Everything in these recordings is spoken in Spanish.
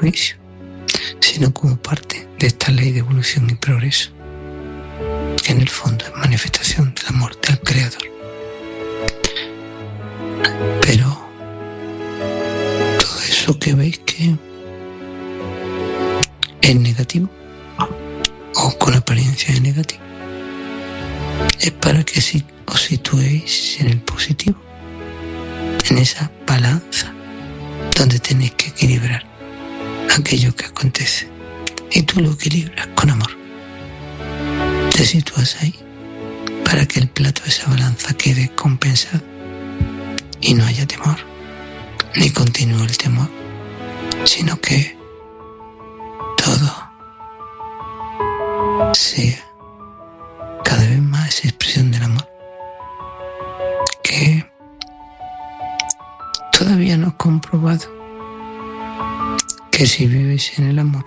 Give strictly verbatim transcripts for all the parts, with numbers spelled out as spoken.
juicio, sino como parte de esta ley de evolución y progreso, que en el fondo es manifestación del amor del Creador. Pero todo eso que veis que es negativo, o con apariencia de negativo, es para que si os situéis en el positivo, en esa balanza donde tenéis que equilibrar aquello que acontece, y tú lo equilibras con amor. Te sitúas ahí para que el plato de esa balanza quede compensado y no haya temor, ni continúe el temor, sino que todo sea cada vez más esa expresión del amor que todavía no he comprobado que si vives en el amor,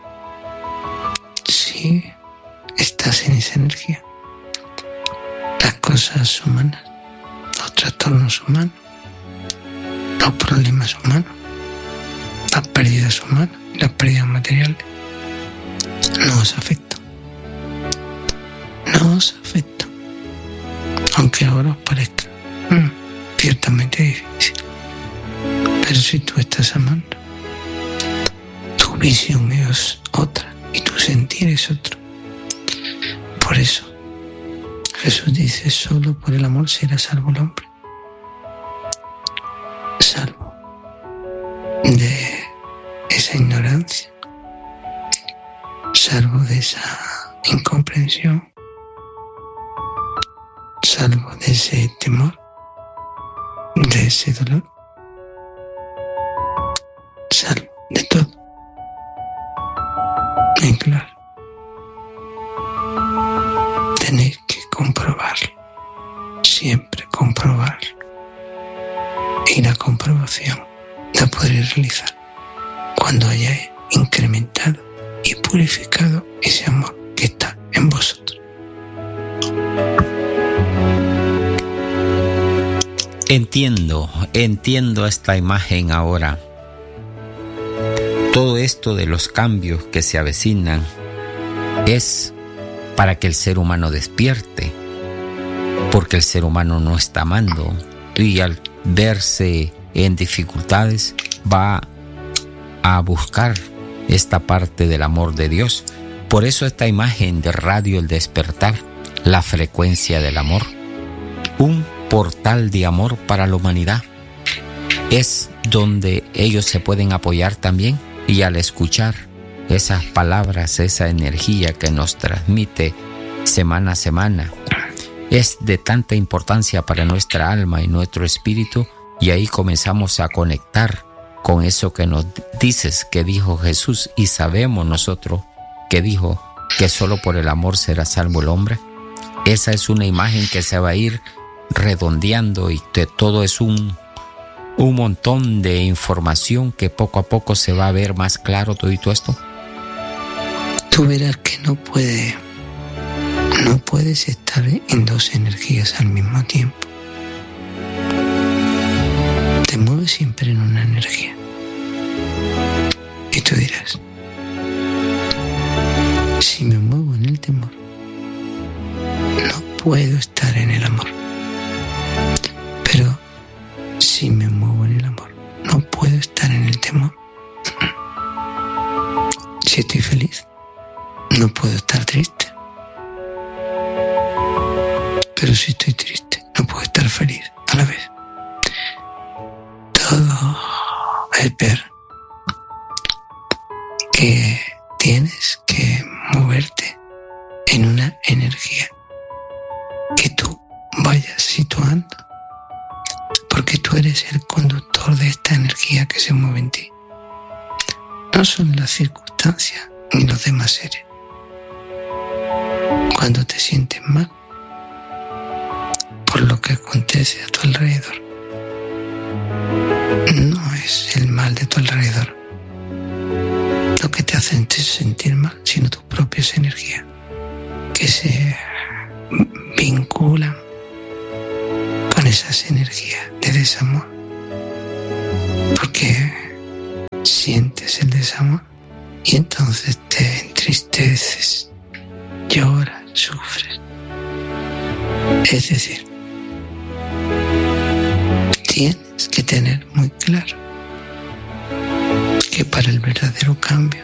si estás en esa energía, las cosas humanas, los trastornos humanos, los problemas humanos, las pérdidas humanas, las pérdidas materiales, no os afectan. No os afectan. Aunque ahora os parezca mmm, ciertamente difícil. Pero si tú estás amando, tu visión es otra y tu sentir es otro. Por eso Jesús dice: solo por el amor será salvo el hombre. Salvo de esa ignorancia, salvo de esa incomprensión, salvo de ese temor, de ese dolor, salvo de todo. Y claro, tenéis que comprobarlo, siempre comprobarlo. Y la comprobación la podréis realizar cuando hayáis incrementado y purificado ese amor que está en vosotros. Entiendo, entiendo esta imagen ahora. Todo esto de los cambios que se avecinan es para que el ser humano despierte, porque el ser humano no está amando y al verse en dificultades va a buscar esta parte del amor de Dios. Por eso esta imagen de Radio El Despertar, la frecuencia del amor, un portal de amor para la humanidad, es donde ellos se pueden apoyar también, y al escuchar esas palabras, esa energía que nos transmite semana a semana, es de tanta importancia para nuestra alma y nuestro espíritu, y ahí comenzamos a conectar con eso que nos dices que dijo Jesús, y sabemos nosotros que dijo que solo por el amor será salvo el hombre. Esa es una imagen que se va a ir redondeando y que todo es un, un montón de información que poco a poco se va a ver más claro todo esto. Tú verás que no puede, no puedes estar en dos energías al mismo tiempo. Te mueves siempre en una energía. Y tú dirás: si me muevo en el temor, no puedo estar en el amor. Pero si me muevo en el amor, no puedo estar en el temor. Si estoy feliz, no puedo estar triste. Pero si estoy triste, no puedo estar feliz a la vez. Todo es ver que tienes que moverte en una energía que tú vayas situando, porque tú eres el conductor de esta energía que se mueve en ti. No son las circunstancias ni los demás seres. Cuando te sientes mal por lo que acontece a tu alrededor, no es el mal de tu alrededor lo que te hace sentir mal, sino tus propias energías que se vinculan con esas energías de desamor. Porque sientes el desamor y entonces te entristeces, lloras, sufres. Es decir, tienes que tener muy claro que para el verdadero cambio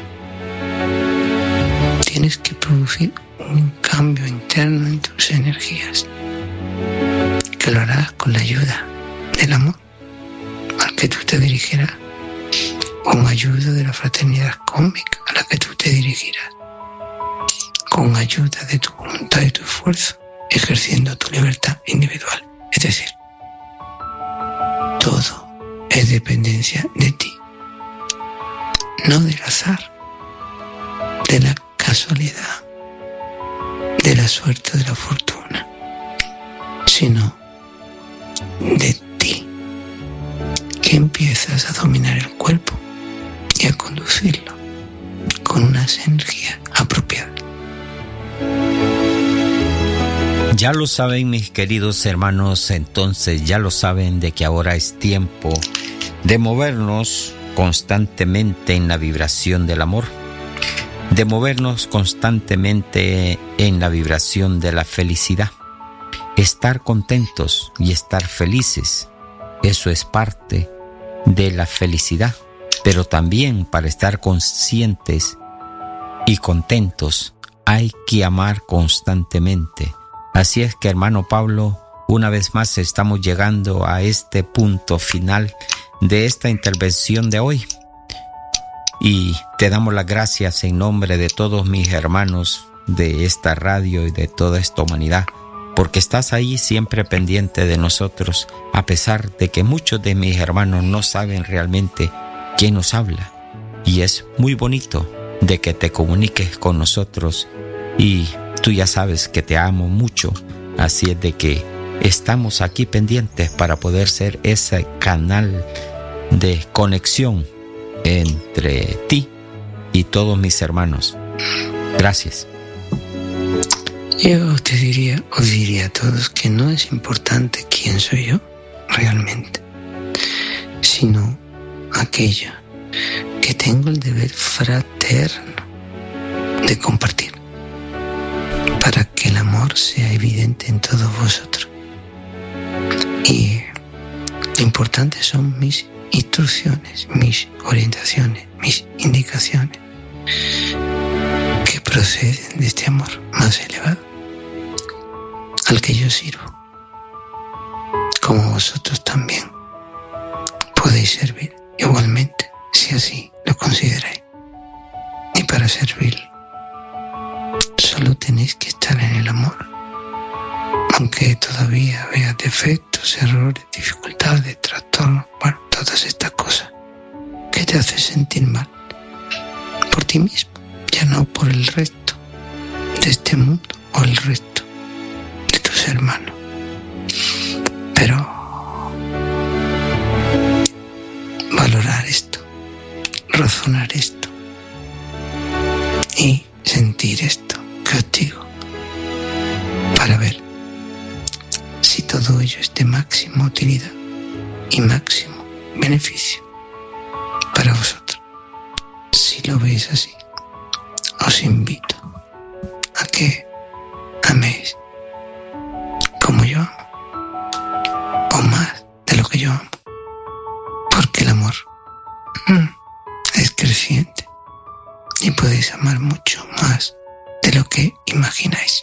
tienes que producir un cambio interno en tus energías, que lo harás con la ayuda del amor al que tú te dirigirás, con ayuda de la fraternidad cósmica a la que tú te dirigirás, con ayuda de tu voluntad y tu esfuerzo, ejerciendo tu libertad individual. Es decir, todo es dependencia de ti, no del azar, de la casualidad, de la suerte, de la fortuna, sino de ti, que empiezas a dominar el cuerpo y a conducirlo con unas energías apropiadas. Ya lo saben, mis queridos hermanos, entonces ya lo saben de que ahora es tiempo de movernos constantemente en la vibración del amor, de movernos constantemente en la vibración de la felicidad. Estar contentos y estar felices, eso es parte de la felicidad, pero también para estar conscientes y contentos hay que amar constantemente. Así es que, hermano Pablo, una vez más estamos llegando a este punto final de esta intervención de hoy. Y te damos las gracias en nombre de todos mis hermanos de esta radio y de toda esta humanidad, porque estás ahí siempre pendiente de nosotros, a pesar de que muchos de mis hermanos no saben realmente quién nos habla. Y es muy bonito de que te comuniques con nosotros, y tú ya sabes que te amo mucho, así es de que estamos aquí pendientes para poder ser ese canal de conexión entre ti y todos mis hermanos. Gracias. Yo te diría, os diría a todos que no es importante quién soy yo realmente, sino aquello que tengo el deber fraterno de compartir, para que el amor sea evidente en todos vosotros. Y lo importante son mis instrucciones, mis orientaciones, mis indicaciones, que proceden de este amor más elevado al que yo sirvo, como vosotros también podéis servir igualmente, si así lo consideráis. Y para servir solo tenéis que estar en el amor, aunque todavía veas defectos, errores, dificultades, trastornos, bueno, todas estas cosas que te hacen sentir mal por ti mismo, ya no por el resto de este mundo o el resto de tus hermanos. Pero valorar esto, razonar esto y sentir esto que os digo, para ver si todo ello es de máxima utilidad y máximo beneficio para vosotros. Si lo veis así, os invito a que améis como yo amo, o más de lo que yo amo, porque el amor mm, es creciente y podéis amar mucho más de lo que imagináis.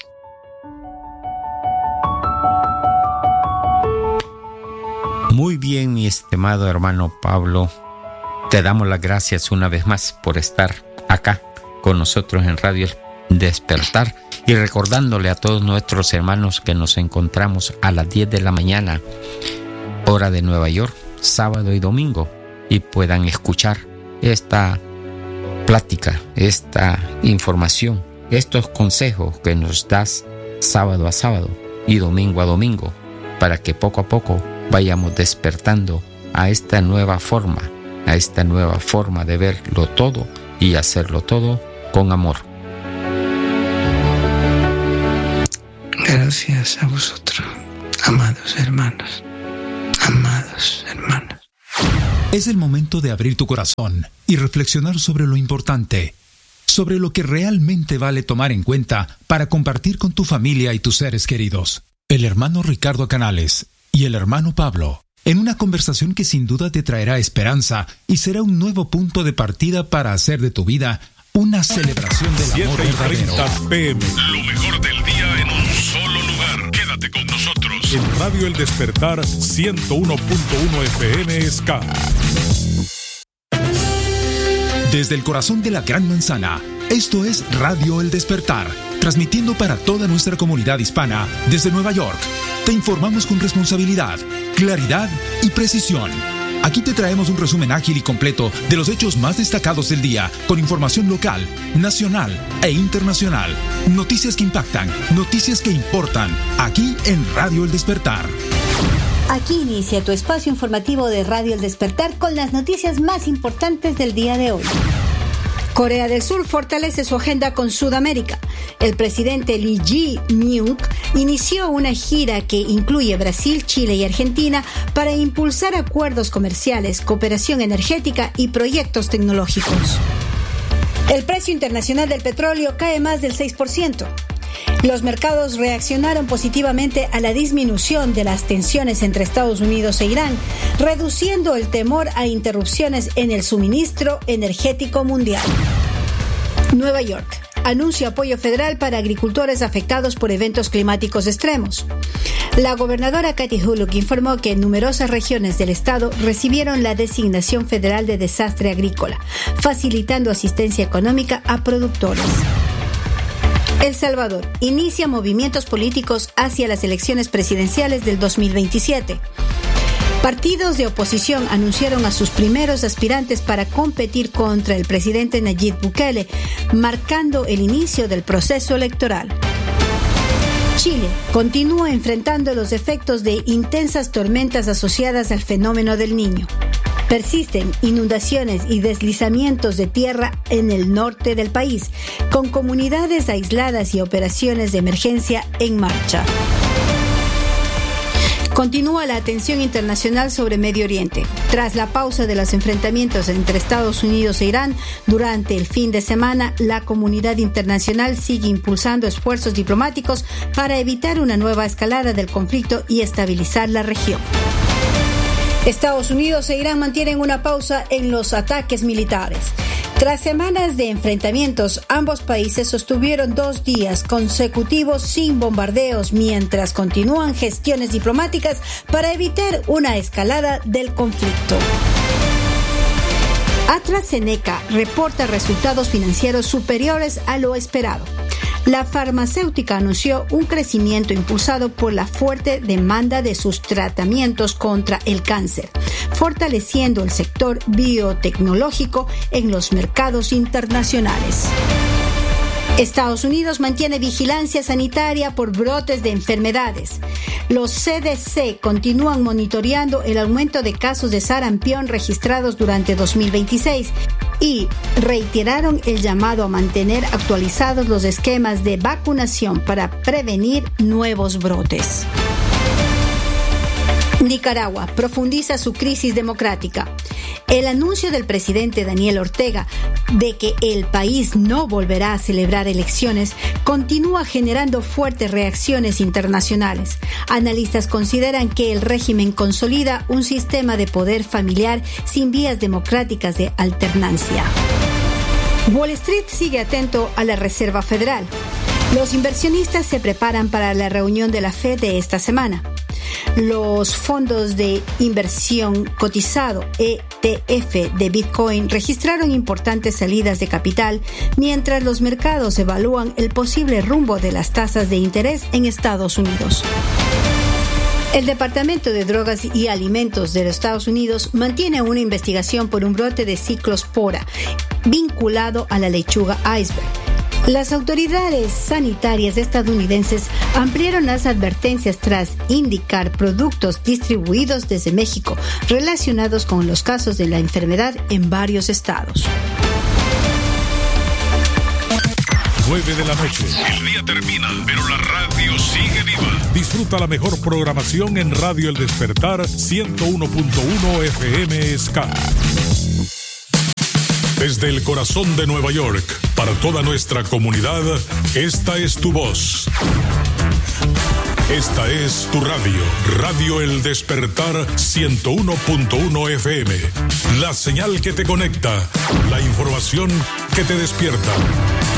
Muy bien, mi estimado hermano Pablo, te damos las gracias una vez más por estar acá con nosotros en Radio Despertar, y recordándole a todos nuestros hermanos que nos encontramos a las diez de la mañana, hora de Nueva York, sábado y domingo, y puedan escuchar esta plática, esta información, estos consejos que nos das sábado a sábado y domingo a domingo, para que poco a poco vayamos despertando a esta nueva forma, a esta nueva forma de verlo todo y hacerlo todo con amor. Gracias a vosotros, amados hermanos, amados hermanos. Es el momento de abrir tu corazón y reflexionar sobre lo importante, sobre lo que realmente vale tomar en cuenta para compartir con tu familia y tus seres queridos. El hermano Ricardo Canales y el hermano Pablo, en una conversación que sin duda te traerá esperanza y será un nuevo punto de partida para hacer de tu vida una celebración del amor verdadero. siete y treinta P M. Lo mejor del día en un solo lugar. Quédate con nosotros. En Radio El Despertar ciento uno punto uno F M Ska. Desde el corazón de la Gran Manzana, esto es Radio El Despertar, transmitiendo para toda nuestra comunidad hispana desde Nueva York. Te informamos con responsabilidad, claridad y precisión. Aquí te traemos un resumen ágil y completo de los hechos más destacados del día, con información local, nacional e internacional. Noticias que impactan, noticias que importan, aquí en Radio El Despertar. Aquí inicia tu espacio informativo de Radio El Despertar con las noticias más importantes del día de hoy. Corea del Sur fortalece su agenda con Sudamérica. El presidente Lee Jae-myung inició una gira que incluye Brasil, Chile y Argentina para impulsar acuerdos comerciales, cooperación energética y proyectos tecnológicos. El precio internacional del petróleo cae más del seis por ciento. Los mercados reaccionaron positivamente a la disminución de las tensiones entre Estados Unidos e Irán, reduciendo el temor a interrupciones en el suministro energético mundial. Nueva York anuncia apoyo federal para agricultores afectados por eventos climáticos extremos. La gobernadora Kathy Hochul informó que numerosas regiones del estado recibieron la designación federal de desastre agrícola, facilitando asistencia económica a productores. El Salvador inicia movimientos políticos hacia las elecciones presidenciales del dos mil veintisiete. Partidos de oposición anunciaron a sus primeros aspirantes para competir contra el presidente Nayib Bukele, marcando el inicio del proceso electoral. Chile continúa enfrentando los efectos de intensas tormentas asociadas al fenómeno del Niño. Persisten inundaciones y deslizamientos de tierra en el norte del país, con comunidades aisladas y operaciones de emergencia en marcha. Continúa la atención internacional sobre Medio Oriente. Tras la pausa de los enfrentamientos entre Estados Unidos e Irán durante el fin de semana, la comunidad internacional sigue impulsando esfuerzos diplomáticos para evitar una nueva escalada del conflicto y estabilizar la región. Estados Unidos e Irán mantienen una pausa en los ataques militares. Tras semanas de enfrentamientos, ambos países sostuvieron dos días consecutivos sin bombardeos mientras continúan gestiones diplomáticas para evitar una escalada del conflicto. AstraZeneca reporta resultados financieros superiores a lo esperado. La farmacéutica anunció un crecimiento impulsado por la fuerte demanda de sus tratamientos contra el cáncer, fortaleciendo el sector biotecnológico en los mercados internacionales. Estados Unidos mantiene vigilancia sanitaria por brotes de enfermedades. Los C D C continúan monitoreando el aumento de casos de sarampión registrados durante dos mil veintiséis y reiteraron el llamado a mantener actualizados los esquemas de vacunación para prevenir nuevos brotes. Nicaragua profundiza su crisis democrática. El anuncio del presidente Daniel Ortega de que el país no volverá a celebrar elecciones continúa generando fuertes reacciones internacionales. Analistas consideran que el régimen consolida un sistema de poder familiar sin vías democráticas de alternancia. Wall Street sigue atento a la Reserva Federal. Los inversionistas se preparan para la reunión de la Fed de esta semana. Los fondos de inversión cotizado E T F de Bitcoin registraron importantes salidas de capital mientras los mercados evalúan el posible rumbo de las tasas de interés en Estados Unidos. El Departamento de Drogas y Alimentos de los Estados Unidos mantiene una investigación por un brote de ciclospora vinculado a la lechuga iceberg. Las autoridades sanitarias estadounidenses ampliaron las advertencias tras indicar productos distribuidos desde México relacionados con los casos de la enfermedad en varios estados. nueve de la noche. El día termina, pero la radio sigue viva. Disfruta la mejor programación en Radio El Despertar ciento uno punto uno F M Ska. Desde el corazón de Nueva York, para toda nuestra comunidad, esta es tu voz. Esta es tu radio, Radio El Despertar ciento uno punto uno F M. La señal que te conecta, la información que te despierta.